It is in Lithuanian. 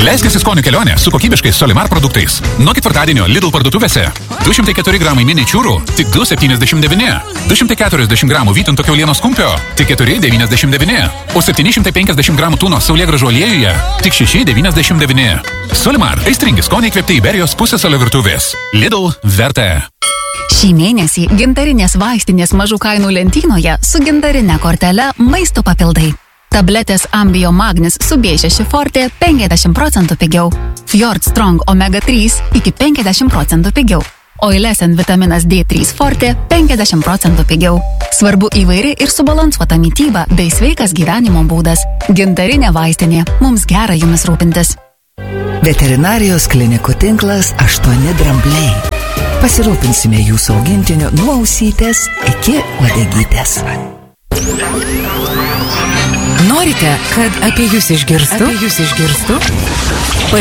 Leiskis į skonių kelionę su kokybiškais Solimar produktais. Nuo ketvirtadienio Lidl parduotuvėse 204 gramai mini čiūrų tik 2,79, 240 gramų vytinto kiaulienos kumpio tik 4,99, o 750 gramų tūno saulėgrąžų aliejuje tik 6,99. Solimar – aistringi skoniai įkvėpti Iberijos pusėsalio virtuvės. Lidl verta. Šį mėnesį gintarinės vaistinės mažų kainų lentynoje su gintarine kortele maisto papildai. Tabletės Ambio Magnis su B6 Forte 50% pigiau. Fjord Strong Omega 3 iki 50% pigiau. Oilesen vitaminas D3 Forte 50% pigiau. Svarbu įvairi ir subalansuota mityba bei sveikas gyvenimo būdas. Gintarinė vaistinė. Mums gera jumis rūpintis. Veterinarijos klinikų tinklas 8 drambliai. Pasirūpinsime jūsų augintiniu nuo ausytės iki uodegytės. Norite, kad apie jūs išgirstų?